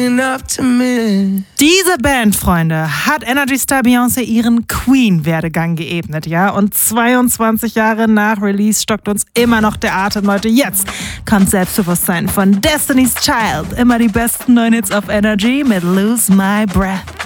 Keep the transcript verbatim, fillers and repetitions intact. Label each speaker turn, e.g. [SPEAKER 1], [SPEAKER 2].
[SPEAKER 1] Diese Band, Freunde, hat Energy Star Beyoncé ihren Queen-Werdegang geebnet, ja? Und zweiundzwanzig Jahre nach Release stockt uns immer noch der Atem, Leute. Jetzt kommt Selbstbewusstsein von Destiny's Child. Immer die besten neuen Hits auf Energy mit Lose My Breath.